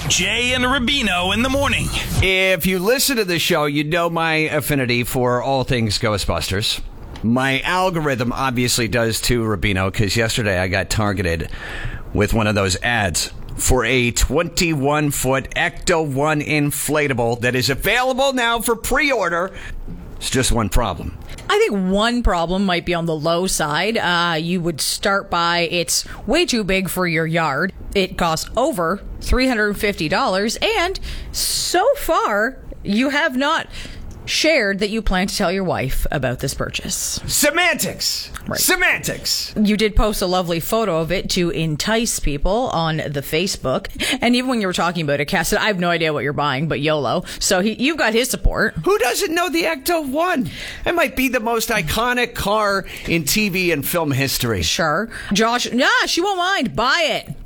Jay and Rubino in the morning. If you listen to the show, you know my affinity for all things Ghostbusters. My algorithm obviously does too, Rubino, because yesterday I got targeted with one of those ads for a 21-foot Ecto-1 inflatable that is available now for pre-order. It's just one problem. I think one problem might be on the low side. You would start by it's way too big for your yard. It costs over $350. And so far, you have not shared that you plan to tell your wife about this purchase. Semantics! Right. Semantics! You did post a lovely photo of it to entice people on the Facebook. And even when you were talking about it, Cass said, I have no idea what you're buying, but YOLO. So you've got his support. Who doesn't know the Ecto-1? It might be the most iconic car in TV and film history. Sure. Josh, she won't mind. Buy it.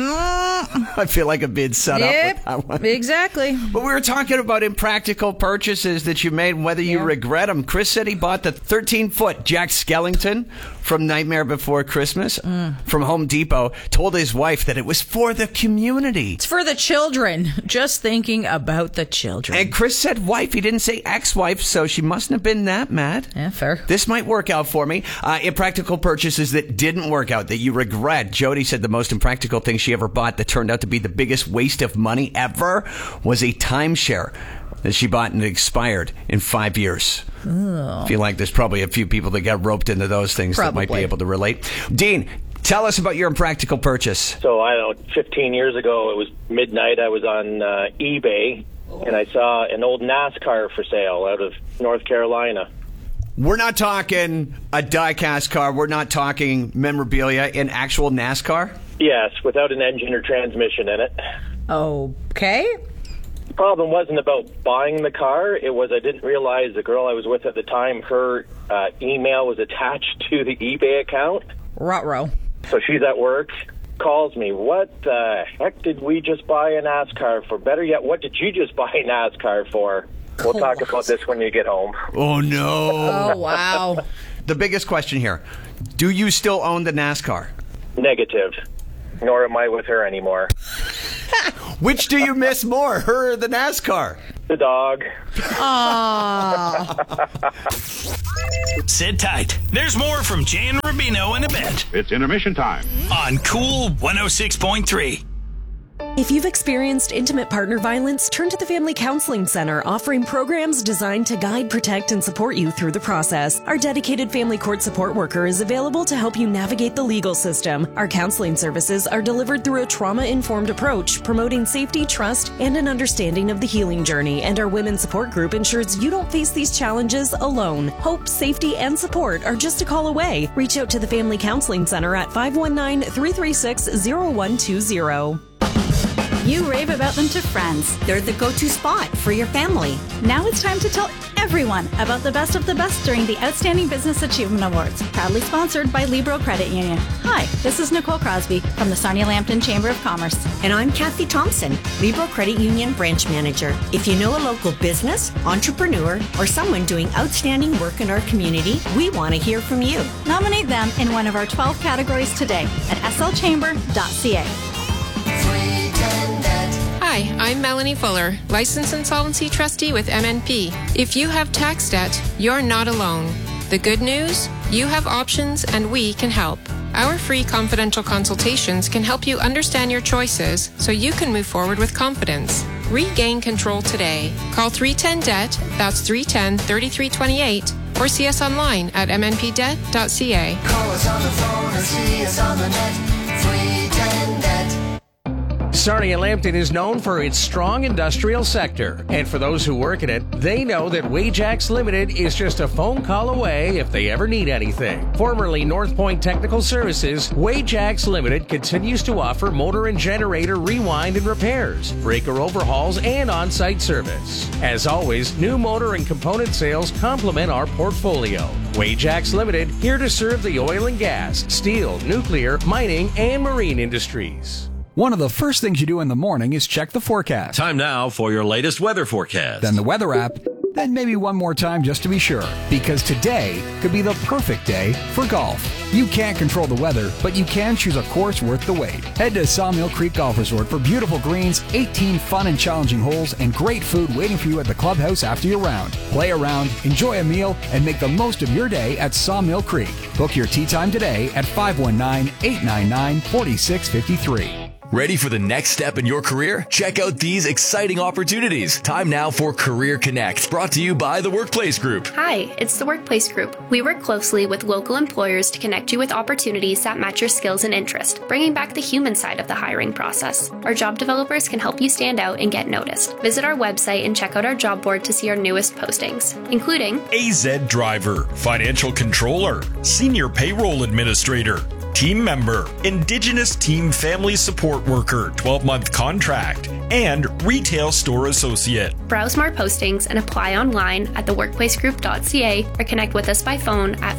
I feel like I'm being set up with that one. Exactly. But we were talking about impractical purchases that you made and whether you regret them. Chris said he bought the 13-foot Jack Skellington from Nightmare Before Christmas from Home Depot. Told his wife that it was for the community. It's for the children. Just thinking about the children. And Chris said wife. He didn't say ex-wife, so she mustn't have been that mad. Yeah, fair. This might work out for me. Impractical purchases that didn't work out, that you regret. Jody said the most impractical thing she ever bought that turned out to be the biggest waste of money ever was a timeshare that she bought and it expired in 5 years. I feel like there's probably a few people that got roped into those things that might be able to relate. Dean, tell us about your impractical purchase. So, I don't know, 15 years ago, it was midnight. I was on eBay, and I saw an old NASCAR for sale out of North Carolina. We're not talking a die-cast car. We're not talking memorabilia in actual NASCAR? Yes, without an engine or transmission in it. Okay. The problem wasn't about buying the car. It was I didn't realize the girl I was with at the time, her email was attached to the eBay account. Ruh-roh. So she's at work, calls me, what the heck did we just buy a NASCAR for? Better yet, what did you just buy a NASCAR for? We'll talk about this when you get home. Oh, no. Oh, wow. The biggest question here, do you still own the NASCAR? Negative. Nor am I with her anymore. Which do you miss more, her or the NASCAR? The dog. Sit tight. There's more from Jay and Rubino in a bit. It's intermission time. On Cool 106.3. If you've experienced intimate partner violence, turn to the Family Counseling Center, offering programs designed to guide, protect, and support you through the process. Our dedicated family court support worker is available to help you navigate the legal system. Our counseling services are delivered through a trauma-informed approach, promoting safety, trust, and an understanding of the healing journey. And our women's support group ensures you don't face these challenges alone. Hope, safety, and support are just a call away. Reach out to the Family Counseling Center at 519-336-0120. You rave about them to friends. They're the go-to spot for your family. Now it's time to tell everyone about the best of the best during the Outstanding Business Achievement Awards, proudly sponsored by Libro Credit Union. Hi, this is Nicole Crosby from the Sarnia Lambton Chamber of Commerce. And I'm Kathy Thompson, Libro Credit Union Branch Manager. If you know a local business, entrepreneur, or someone doing outstanding work in our community, we want to hear from you. Nominate them in one of our 12 categories today at slchamber.ca. Hi, I'm Melanie Fuller, Licensed Insolvency Trustee with MNP. If you have tax debt, you're not alone. The good news? You have options and we can help. Our free confidential consultations can help you understand your choices so you can move forward with confidence. Regain control today. Call 310-DEBT, that's 310-3328, or see us online at mnpdebt.ca. Call us on the phone or see us on the net. 310-DEBT. Sarnia Lambton is known for its strong industrial sector, and for those who work in it, they know that Wajax Limited is just a phone call away if they ever need anything. Formerly North Point Technical Services, Wajax Limited continues to offer motor and generator rewind and repairs, breaker overhauls, and on-site service. As always, new motor and component sales complement our portfolio. Wajax Limited, here to serve the oil and gas, steel, nuclear, mining, and marine industries. One of the first things you do in the morning is check the forecast. Time now for your latest weather forecast. Then the weather app Then maybe one more time just to be sure, because today could be the perfect day for golf. You can't control the weather, but you can choose a course worth the wait. Head to Sawmill Creek Golf Resort for beautiful greens, 18 fun and challenging holes, and great food waiting for you at the clubhouse after your round. Play around, enjoy a meal, and make the most of your day at Sawmill Creek. Book your tee time today at 519-899-4653. Ready for the next step in your career? Check out these exciting opportunities. Time now for Career Connect, brought to you by the Workplace Group. Hi, it's the Workplace Group. We work closely with local employers to connect you with opportunities that match your skills and interest, bringing back the human side of the hiring process. Our job developers can help you stand out and get noticed. Visit our website and check out our job board to see our newest postings, including AZ Driver, Financial Controller, Senior Payroll Administrator, Team Member, Indigenous Team Family Support Worker, 12-month contract, and Retail Store Associate. Browse more postings and apply online at theworkplacegroup.ca or connect with us by phone at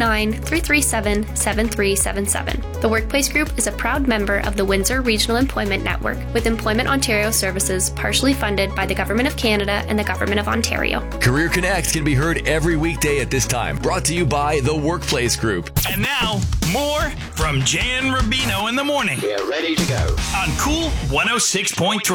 519-337-7377. The Workplace Group is a proud member of the Windsor Regional Employment Network, with Employment Ontario services partially funded by the Government of Canada and the Government of Ontario. Career Connect can be heard every weekday at this time, brought to you by the Workplace Group. And now, more from Jan Rubino in the morning. We're ready to go. On Cool 106.3.